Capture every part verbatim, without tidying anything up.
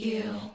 you.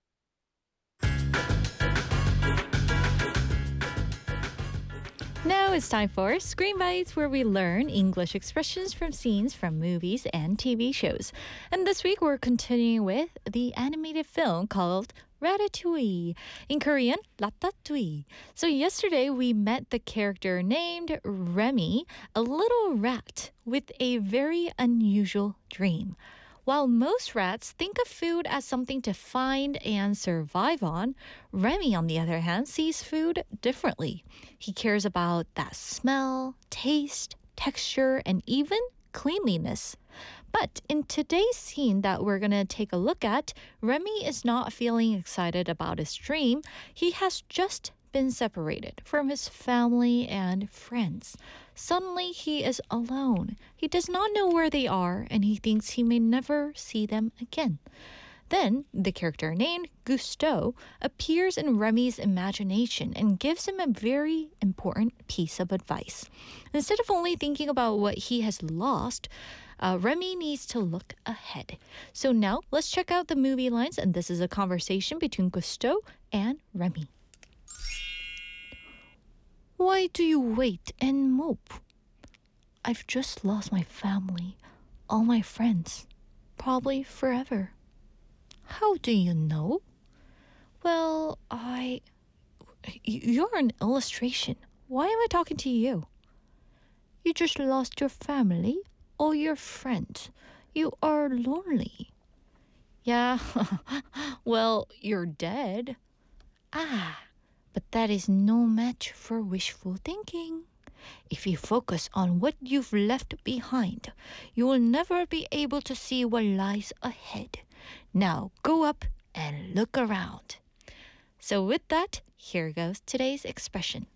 Now it's time for Screen Bites, where we learn English expressions from scenes from movies and T V shows. And this week we're continuing with the animated film called Ratatouille. In Korean, Ratatouille. So yesterday we met the character named Remy, a little rat with a very unusual dream. While most rats think of food as something to find and survive on, Remy, on the other hand, sees food differently. He cares about that smell, taste, texture, and even cleanliness. But in today's scene that we're going to take a look at, Remy is not feeling excited about his dream. He has just been separated from his family and friends. Suddenly, he is alone. He does not know where they are, and he thinks he may never see them again. Then, the character named Gusteau appears in Remy's imagination and gives him a very important piece of advice. Instead of only thinking about what he has lost, uh, Remy needs to look ahead. So now, let's check out the movie lines, and this is a conversation between Gusteau and Remy. Why do you wait and mope? I've just lost my family, all my friends, probably forever. How do you know? Well, I... You're an illustration. Why am I talking to you? You just lost your family, all your friends. You are lonely. Yeah, well, you're dead. Ah, but that is no match for wishful thinking. If you focus on what you've left behind, you will never be able to see what lies ahead. Now go up and look around. So with that, here goes today's expression.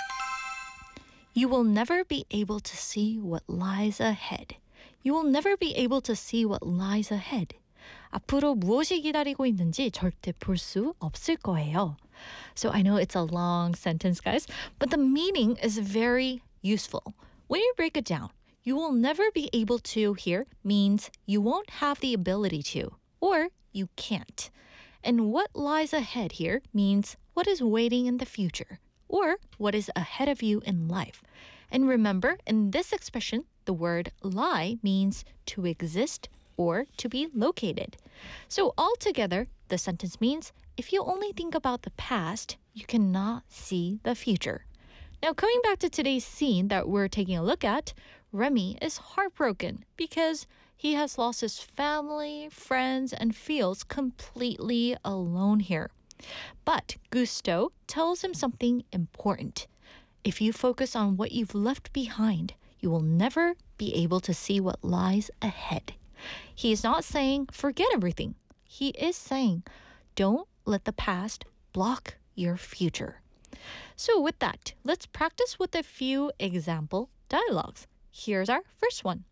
You will never be able to see what lies ahead. You will never be able to see what lies ahead. 앞으로 무엇이 기다리고 있는지 절대 볼 수 없을 거예요. So I know it's a long sentence, guys, but the meaning is very useful. When you break it down, you will never be able to here means you won't have the ability to, or you can't. And what lies ahead here means what is waiting in the future, or what is ahead of you in life. And remember, in this expression, the word lie means to exist or to be located. So altogether, the sentence means if you only think about the past, you cannot see the future. Now, coming back to today's scene that we're taking a look at, Remy is heartbroken because he has lost his family, friends, and feels completely alone here. But Gusteau tells him something important. If you focus on what you've left behind, you will never be able to see what lies ahead. He is not saying forget everything. He is saying don't let the past block your future. So with that, let's practice with a few example dialogues. Here's our first one.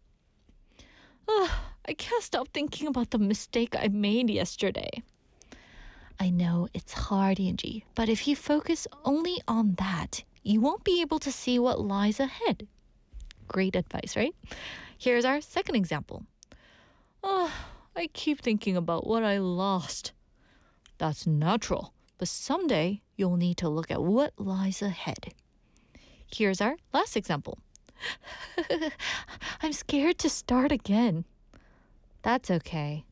Oh, I can't stop thinking about the mistake I made yesterday. I know it's hard, Angie, but if you focus only on that, you won't be able to see what lies ahead. Great advice, right? Here's our second example. Oh, I keep thinking about what I lost. That's natural, but someday you'll need to look at what lies ahead. Here's our last example. I'm scared to start again. That's okay.